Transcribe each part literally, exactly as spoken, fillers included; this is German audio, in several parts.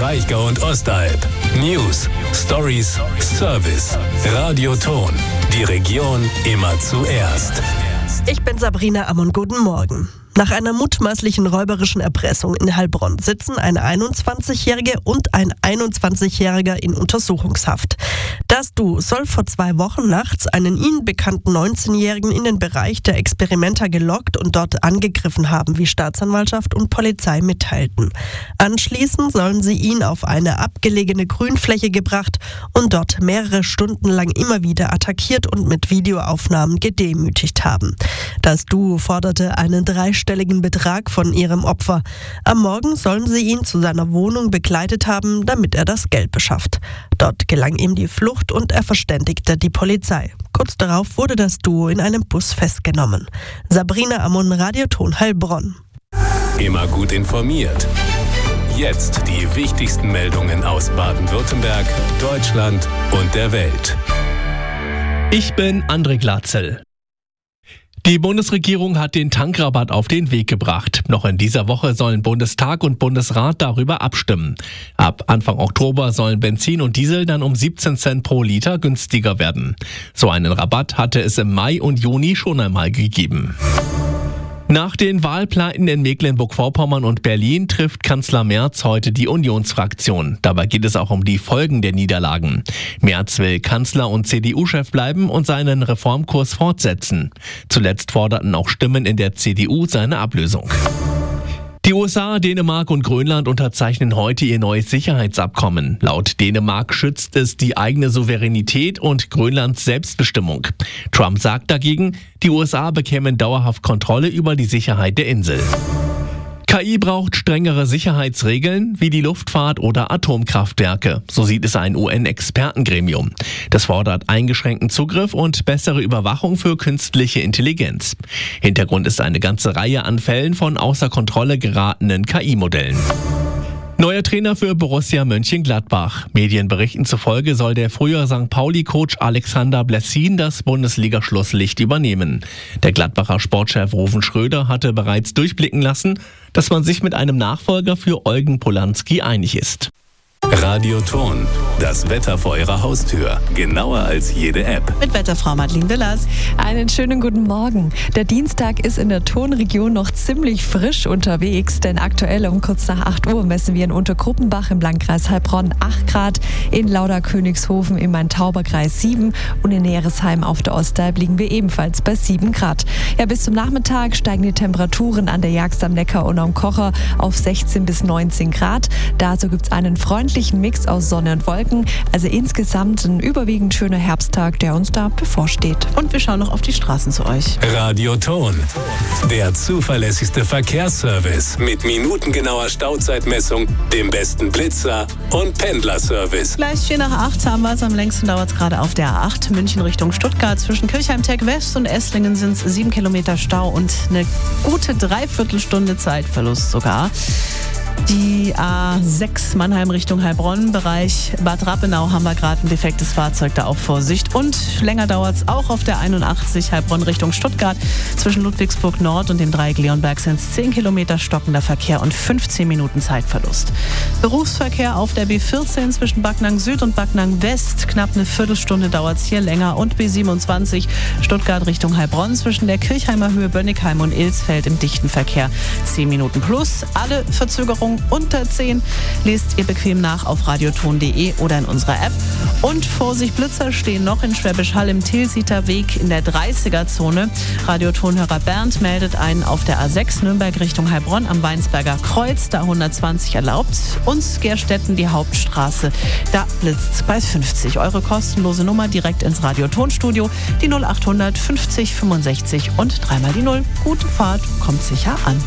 Kraichgau und Ostalb. News, Stories, Service. Radioton. Die Region immer zuerst. Ich bin Sabrina Ammon, guten Morgen. Nach einer mutmaßlichen räuberischen Erpressung in Heilbronn sitzen eine einundzwanzigjährige und ein einundzwanzigjähriger in Untersuchungshaft. Das Duo soll vor zwei Wochen nachts einen ihnen bekannten neunzehnjährigen in den Bereich der Experimenta gelockt und dort angegriffen haben, wie Staatsanwaltschaft und Polizei mitteilten. Anschließend sollen sie ihn auf eine abgelegene Grünfläche gebracht und dort mehrere Stunden lang immer wieder attackiert und mit Videoaufnahmen gedemütigt haben. Das Duo forderte einen dreistelligen Betrag von ihrem Opfer. Am Morgen sollen sie ihn zu seiner Wohnung begleitet haben, damit er das Geld beschafft. Dort gelang ihm die Flucht und er verständigte die Polizei. Kurz darauf wurde das Duo in einem Bus festgenommen. Sabrina Ammon, Radioton Heilbronn. Immer gut informiert. Jetzt die wichtigsten Meldungen aus Baden-Württemberg, Deutschland und der Welt. Ich bin André Glatzel. Die Bundesregierung hat den Tankrabatt auf den Weg gebracht. Noch in dieser Woche sollen Bundestag und Bundesrat darüber abstimmen. Ab Anfang Oktober sollen Benzin und Diesel dann um siebzehn Cent pro Liter günstiger werden. So einen Rabatt hatte es im Mai und Juni schon einmal gegeben. Nach den Wahlpleiten in Mecklenburg-Vorpommern und Berlin trifft Kanzler Merz heute die Unionsfraktion. Dabei geht es auch um die Folgen der Niederlagen. Merz will Kanzler und C D U-Chef bleiben und seinen Reformkurs fortsetzen. Zuletzt forderten auch Stimmen in der C D U seine Ablösung. Die U S A, Dänemark und Grönland unterzeichnen heute ihr neues Sicherheitsabkommen. Laut Dänemark schützt es die eigene Souveränität und Grönlands Selbstbestimmung. Trump sagt dagegen, die U S A bekämen dauerhaft Kontrolle über die Sicherheit der Insel. K I braucht strengere Sicherheitsregeln wie die Luftfahrt oder Atomkraftwerke. So sieht es ein U N-Expertengremium. Das fordert eingeschränkten Zugriff und bessere Überwachung für künstliche Intelligenz. Hintergrund ist eine ganze Reihe an Fällen von außer Kontrolle geratenen K I-Modellen. Neuer Trainer für Borussia Mönchengladbach. Medienberichten zufolge soll der frühere Sankt Pauli-Coach Alexander Blessin das Bundesliga-Schlusslicht übernehmen. Der Gladbacher Sportchef Ruven Schröder hatte bereits durchblicken lassen, dass man sich mit einem Nachfolger für Eugen Polanski einig ist. Radioton. Das Wetter vor Ihrer Haustür. Genauer als jede App. Mit Wetterfrau Madeleine Willers. Einen schönen guten Morgen. Der Dienstag ist in der Tonregion noch ziemlich frisch unterwegs, denn aktuell um kurz nach acht Uhr messen wir in Untergruppenbach im Landkreis Heilbronn acht Grad, in Lauderkönigshofen im Main-Tauber-Kreis sieben und in Neresheim auf der Ostalb liegen wir ebenfalls bei sieben Grad. Ja, bis zum Nachmittag steigen die Temperaturen an der Jagst am Neckar und am Kocher auf sechzehn bis neunzehn Grad. Dazu gibt es einen freundlichen Mix aus Sonne und Wolken. Also insgesamt ein überwiegend schöner Herbsttag, der uns da bevorsteht. Und wir schauen noch auf die Straßen zu euch. Radioton. Der zuverlässigste Verkehrsservice mit minutengenauer Stauzeitmessung, dem besten Blitzer und Pendlerservice. Gleich vier nach acht haben wir es. Am längsten dauert es gerade auf der A acht München Richtung Stuttgart. Zwischen Kirchheim-Tech West und Esslingen sind es sieben Kilometer Stau und eine gute Dreiviertelstunde Zeitverlust sogar. Die A sechs Mannheim Richtung Heilbronn, Bereich Bad Rappenau haben wir gerade ein defektes Fahrzeug, da auch Vorsicht. Und länger dauert es auch auf der einundachtzig Heilbronn Richtung Stuttgart. Zwischen Ludwigsburg Nord und dem Dreieck Leonberg sind es zehn Kilometer stockender Verkehr und fünfzehn Minuten Zeitverlust. Berufsverkehr auf der B vierzehn zwischen Backnang Süd und Backnang West. Knapp eine Viertelstunde dauert es hier länger. Und B siebenundzwanzig Stuttgart Richtung Heilbronn zwischen der Kirchheimer Höhe Bönnigheim und Ilsfeld im dichten Verkehr zehn Minuten plus. Alle Verzögerungen unter zehn lest ihr bequem nach auf radioton punkt de oder in unserer App. Und Vorsicht, Blitzer stehen noch in Schwäbisch Hall im Tilsiter Weg in der dreißiger-Zone. Radiotonhörer Bernd meldet einen auf der A sechs Nürnberg Richtung Heilbronn am Weinsberger Kreuz, da hundertzwanzig erlaubt. Und Gerstetten die Hauptstraße, da blitzt bei fünfzig. Eure kostenlose Nummer direkt ins Radiotonstudio, die null achthundert fünfzig fünfundsechzig und dreimal die null. Gute Fahrt, kommt sicher an.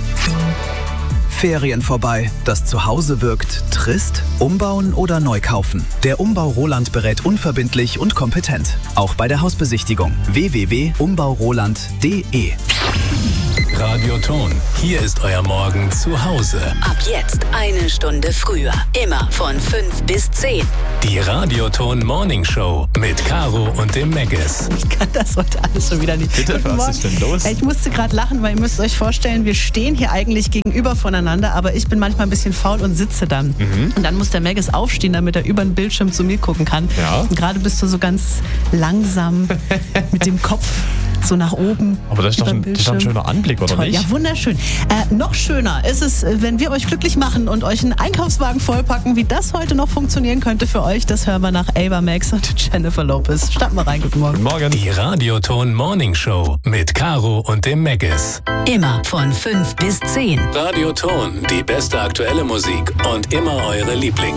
Ferien vorbei, das Zuhause wirkt trist? Umbauen oder neu kaufen? Der Umbau Roland berät unverbindlich und kompetent. Auch bei der Hausbesichtigung. w w w punkt umbauroland punkt de Radioton. Hier ist euer Morgen zu Hause. Ab jetzt eine Stunde früher. Immer von fünf bis zehn. Die Radioton Morning Show mit Caro und dem Megis. Ich kann das heute alles schon wieder nicht. Bitte, Guten was Morgen. ist denn los? Ich musste gerade lachen, weil ihr müsst euch vorstellen, wir stehen hier eigentlich gegenüber voneinander, aber ich bin manchmal ein bisschen faul und sitze dann. Mhm. Und dann muss der Megis aufstehen, damit er über den Bildschirm zu mir gucken kann. Ja. Und gerade bist du so ganz langsam mit dem Kopf so nach oben. Aber das ist, doch über ein, den das ist doch ein Bildschirm. schöner Anblick, oder Toll, nicht? ja, wunderschön. Äh, noch schöner ist es, wenn wir euch glücklich machen und euch einen Einkaufswagen vollpacken. Wie das heute noch funktionieren könnte für euch, das hören wir nach Ava Max und Jennifer Lopez. Starten wir rein, guten Morgen. Guten Morgen. Die Radioton Morning Show mit Caro und dem Megis. Immer von fünf bis zehn. Radioton, die beste aktuelle Musik und immer eure Lieblings